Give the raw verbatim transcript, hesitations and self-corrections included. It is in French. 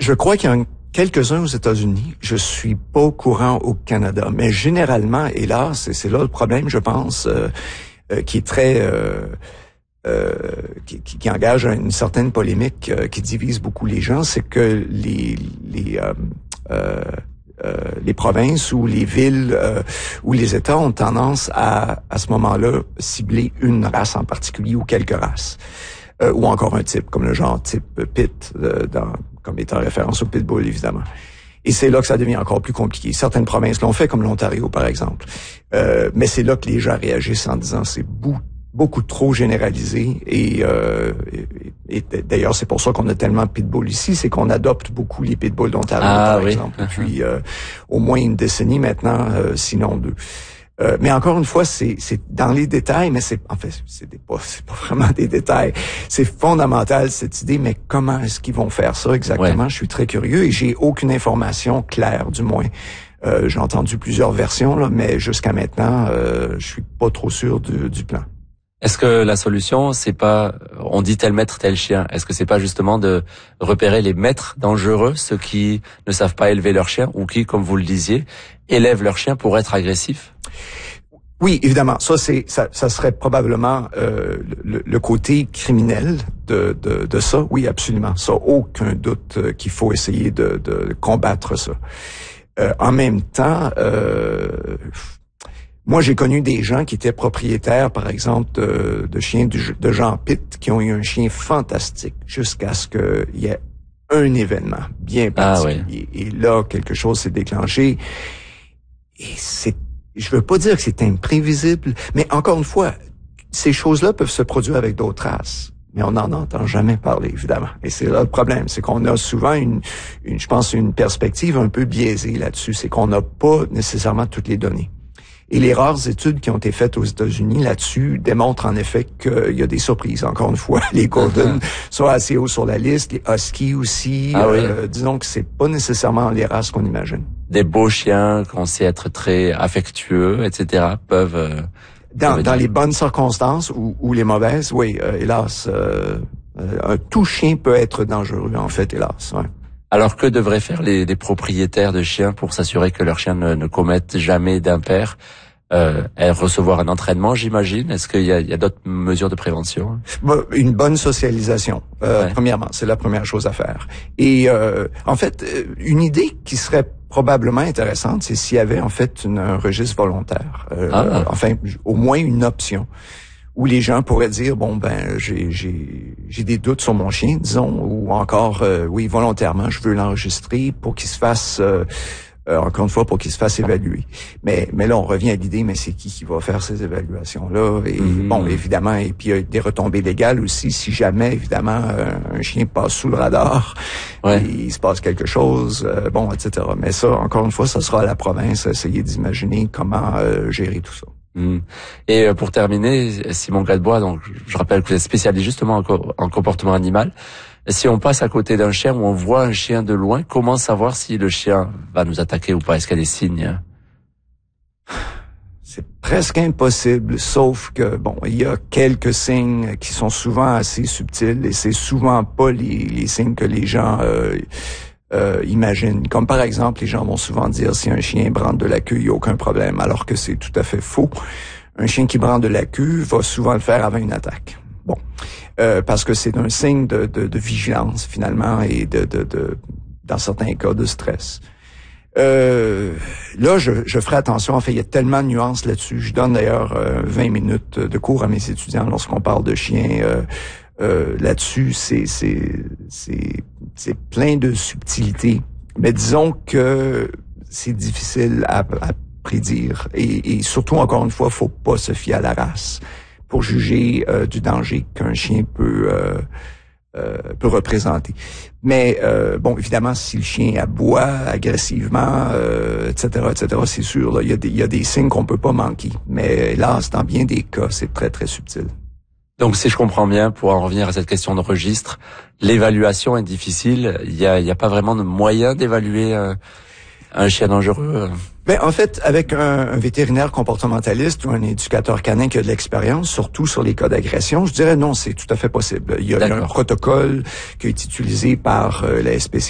Je crois qu'il y en a quelques-uns aux États-Unis. Je suis pas au courant au Canada. Mais généralement, hélas, et c'est là le problème, je pense, euh, euh, qui est très... Euh, euh, qui, qui, qui engage une certaine polémique, euh, qui divise beaucoup les gens, c'est que les... les euh, euh, Euh, les provinces ou les villes euh, ou les États ont tendance à, à ce moment-là, cibler une race en particulier ou quelques races. Euh, ou encore un type, comme le genre type pit, euh, dans, comme étant référence au pitbull, évidemment. Et c'est là que ça devient encore plus compliqué. Certaines provinces l'ont fait, comme l'Ontario, par exemple. Euh, mais c'est là que les gens réagissent en disant c'est beaucoup, beaucoup trop généralisé. Et, euh, et, et d'ailleurs, c'est pour ça qu'on a tellement de pitbulls ici, c'est qu'on adopte beaucoup les pitbulls d'Ontario, ah, par oui. exemple, depuis euh, au moins une décennie maintenant, euh, sinon deux. Euh, mais encore une fois, c'est, c'est dans les détails, mais c'est en fait, c'est des, pas, c'est pas vraiment des détails. C'est fondamental cette idée. Mais comment est-ce qu'ils vont faire ça exactement? Ouais. Je suis très curieux et j'ai aucune information claire, du moins. Euh, j'ai entendu plusieurs versions là, mais jusqu'à maintenant, euh, je suis pas trop sûr du, du plan. Est-ce que la solution, c'est pas, on dit tel maître, tel chien. Est-ce que c'est pas justement de repérer les maîtres dangereux, ceux qui ne savent pas élever leur chien ou qui, comme vous le disiez, élèvent leur chien pour être agressifs? Oui, évidemment. Ça, c'est, ça, ça serait probablement euh, le, le côté criminel de, de, de ça. Oui, absolument. Ça, aucun doute euh, qu'il faut essayer de, de combattre ça. Euh, en même temps, euh, moi, j'ai connu des gens qui étaient propriétaires, par exemple, de, de chiens de, de genre Pitt, qui ont eu un chien fantastique jusqu'à ce qu'il y ait un événement bien particulier. Ah, oui. Et là, quelque chose s'est déclenché. Et c'est, je veux pas dire que c'est imprévisible, mais encore une fois, ces choses-là peuvent se produire avec d'autres races. Mais on n'en entend jamais parler, évidemment. Et c'est là le problème, c'est qu'on a souvent une, une, je pense, une perspective un peu biaisée là-dessus. C'est qu'on n'a pas nécessairement toutes les données. Et les rares études qui ont été faites aux États-Unis là-dessus démontrent en effet qu'il y a des surprises. Encore une fois, les Golden sont assez hauts sur la liste, les Huskies aussi. Ah, euh, oui. Disons que c'est pas nécessairement les races qu'on imagine. Des beaux chiens qu'on sait être très affectueux, et cetera, peuvent... Euh, dans, dans les bonnes circonstances ou, ou les mauvaises, oui, euh, hélas, euh, euh, tout chien peut être dangereux, en fait, hélas. Ouais. Alors que devraient faire les, les propriétaires de chiens pour s'assurer que leurs chiens ne, ne commettent jamais d'impair? Euh, recevoir un entraînement, j'imagine. Est-ce qu'il y a, il y a d'autres mesures de prévention? Une bonne socialisation, euh, ouais. Premièrement, c'est la première chose à faire. Et euh, en fait, une idée qui serait probablement intéressante, c'est s'il y avait en fait une, un registre volontaire, euh, ah. enfin au moins une option où les gens pourraient dire bon ben j'ai j'ai j'ai des doutes sur mon chien, disons, ou encore euh, oui volontairement je veux l'enregistrer pour qu'il se fasse euh, Euh, encore une fois, pour qu'il se fasse évaluer. Mais mais là, on revient à l'idée, mais c'est qui qui va faire ces évaluations-là? Et mmh. bon, évidemment, et puis il y a des retombées légales aussi, si jamais, évidemment, un, un chien passe sous le radar, ouais. et il se passe quelque chose, euh, bon, et cetera. Mais ça, encore une fois, ça sera à la province, essayer d'imaginer comment euh, gérer tout ça. Mmh. Et euh, pour terminer, Simon Gadebois, donc je rappelle que vous êtes spécialisé justement en, co- en comportement animal. Si on passe à côté d'un chien ou on voit un chien de loin, comment savoir si le chien va nous attaquer ou pas? Est-ce qu'il y a des signes? C'est presque impossible, sauf que, bon, il y a quelques signes qui sont souvent assez subtils et c'est souvent pas les, les signes que les gens euh, euh, imaginent. Comme par exemple, les gens vont souvent dire si un chien brande de la queue, il n'y a aucun problème, alors que c'est tout à fait faux. Un chien qui brande de la queue va souvent le faire avant une attaque. Bon, euh, parce que c'est un signe de, de, de vigilance finalement et de, de, de, dans certains cas, de stress. Euh, là, je, je ferai attention. En fait, il y a tellement de nuances là-dessus. Je donne d'ailleurs euh, vingt minutes de cours à mes étudiants lorsqu'on parle de chiens. Euh, euh, là-dessus, c'est, c'est, c'est, c'est plein de subtilités. Mais disons que c'est difficile à, à prédire et, et surtout, encore une fois, faut pas se fier à la race pour juger euh, du danger qu'un chien peut euh, euh, peut représenter. Mais euh, bon, évidemment, si le chien aboie agressivement, euh, et cetera, et cetera, c'est sûr, là, il y a des il y a des signes qu'on peut pas manquer. Mais hélas, dans bien des cas, c'est très très subtil. Donc, si je comprends bien, pour en revenir à cette question de registre, l'évaluation est difficile. Il y a il y a pas vraiment de moyen d'évaluer euh, un chien dangereux. Ben, en fait, avec un, un vétérinaire comportementaliste ou un éducateur canin qui a de l'expérience, surtout sur les cas d'agression, je dirais non, c'est tout à fait possible. Il y a, il y a un protocole qui est utilisé par euh, la S P C